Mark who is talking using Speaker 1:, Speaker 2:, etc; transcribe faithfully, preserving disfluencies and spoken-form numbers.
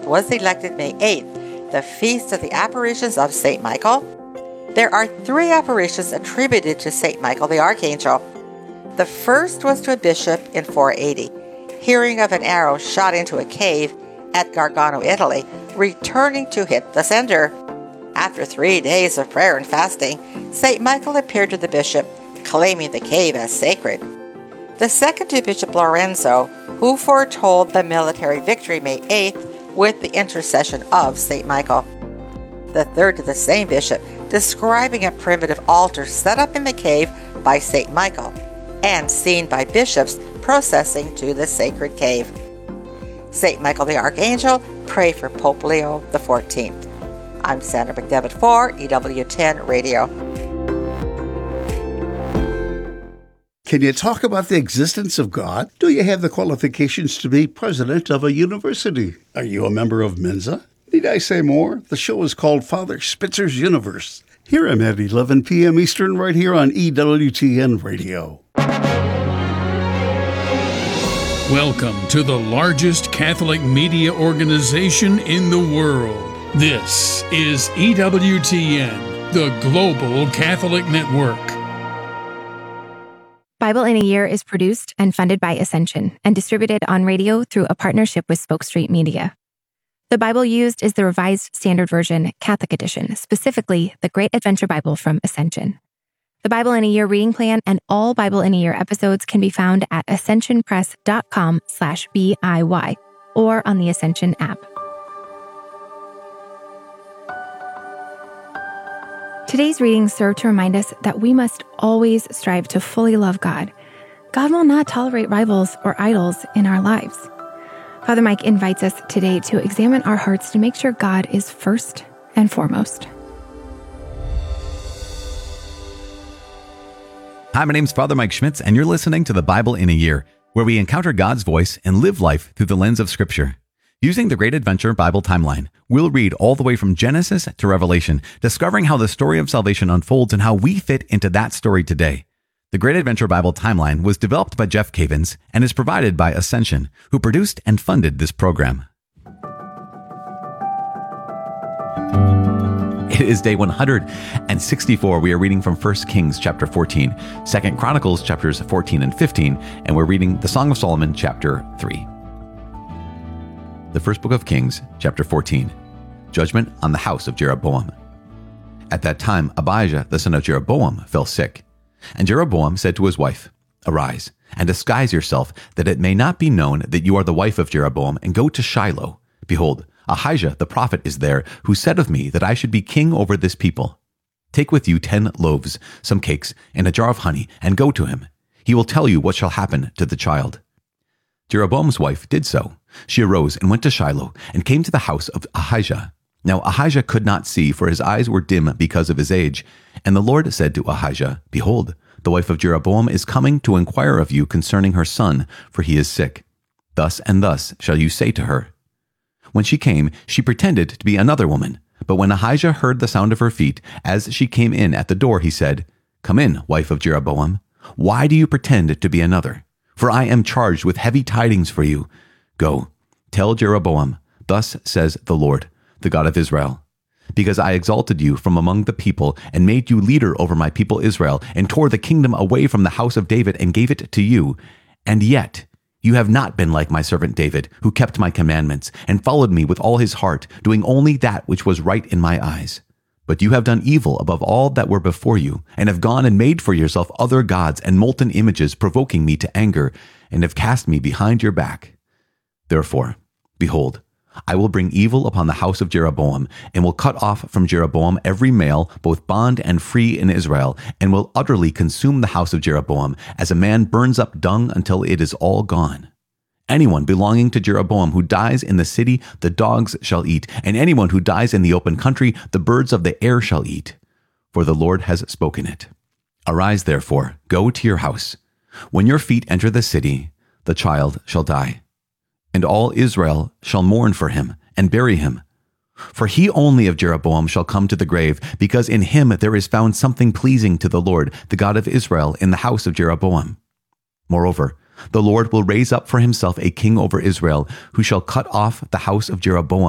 Speaker 1: fourteenth was elected May eighth, the feast of the apparitions of Saint Michael. There are three apparitions attributed to Saint Michael the Archangel. The first was to a bishop in four eighty, hearing of an arrow shot into a cave at Gargano, Italy, returning to hit the sender. After three days of prayer and fasting, Saint Michael appeared to the bishop, claiming the cave as sacred. The second to Bishop Lorenzo, who foretold the military victory May eighth with the intercession of Saint Michael. The third to the same bishop, describing a primitive altar set up in the cave by Saint Michael and seen by bishops processing to the sacred cave. Saint Michael the Archangel, pray for Pope Leo the fourteenth. I'm Sandra McDevitt for E W ten Radio.
Speaker 2: Can you talk about the existence of God? Do you have the qualifications to be president of a university? Are you a member of Mensa? Need I say more? The show is called Father Spitzer's Universe. Hear him at eleven p.m. Eastern right here on E W T N Radio.
Speaker 3: Welcome to the largest Catholic media organization in the world. This is E W T N, the Global Catholic Network.
Speaker 4: Bible in a Year is produced and funded by Ascension and distributed on radio through a partnership with Spoke Street Media. The Bible used is the Revised Standard Version Catholic Edition, specifically the Great Adventure Bible from Ascension. The Bible in a Year reading plan and all Bible in a Year episodes can be found at ascensionpress.com slash BIY or on the Ascension app. Today's readings serve to remind us that we must always strive to fully love God. God will not tolerate rivals or idols in our lives. Father Mike invites us today to examine our hearts to make sure God is first and foremost.
Speaker 5: Hi, my name's Father Mike Schmitz, and you're listening to the Bible in a Year, where we encounter God's voice and live life through the lens of Scripture. Using the Great Adventure Bible Timeline, we'll read all the way from Genesis to Revelation, discovering how the story of salvation unfolds and how we fit into that story today. The Great Adventure Bible Timeline was developed by Jeff Cavins and is provided by Ascension, who produced and funded this program. It is day one hundred sixty-four. We are reading from First Kings chapter fourteen, Second Chronicles chapters fourteen and fifteen, and we're reading the Song of Solomon chapter three. The first book of Kings, chapter fourteen, Judgment on the house of Jeroboam. At that time, Abijah, the son of Jeroboam, fell sick. And Jeroboam said to his wife, "Arise, and disguise yourself, that it may not be known that you are the wife of Jeroboam, and go to Shiloh. Behold, Ahijah the prophet is there, who said of me that I should be king over this people. Take with you ten loaves, some cakes, and a jar of honey, and go to him. He will tell you what shall happen to the child." Jeroboam's wife did so. She arose and went to Shiloh, and came to the house of Ahijah. Now Ahijah could not see, for his eyes were dim because of his age. And the Lord said to Ahijah, "Behold, the wife of Jeroboam is coming to inquire of you concerning her son, for he is sick. Thus and thus shall you say to her." When she came, she pretended to be another woman. But when Ahijah heard the sound of her feet, as she came in at the door, he said, "Come in, wife of Jeroboam. Why do you pretend to be another? For I am charged with heavy tidings for you. Go, tell Jeroboam, thus says the Lord, the God of Israel. Because I exalted you from among the people, and made you leader over my people Israel, and tore the kingdom away from the house of David, and gave it to you. And yet you have not been like my servant David, who kept my commandments, and followed me with all his heart, doing only that which was right in my eyes. But you have done evil above all that were before you, and have gone and made for yourself other gods and molten images, provoking me to anger, and have cast me behind your back. Therefore, behold, I will bring evil upon the house of Jeroboam, and will cut off from Jeroboam every male, both bond and free in Israel, and will utterly consume the house of Jeroboam, as a man burns up dung until it is all gone. Anyone belonging to Jeroboam who dies in the city, the dogs shall eat, and anyone who dies in the open country, the birds of the air shall eat. For the Lord has spoken it. Arise, therefore, go to your house. When your feet enter the city, the child shall die. And all Israel shall mourn for him, and bury him. For he only of Jeroboam shall come to the grave, because in him there is found something pleasing to the Lord, the God of Israel, in the house of Jeroboam. Moreover, the Lord will raise up for himself a king over Israel, who shall cut off the house of Jeroboam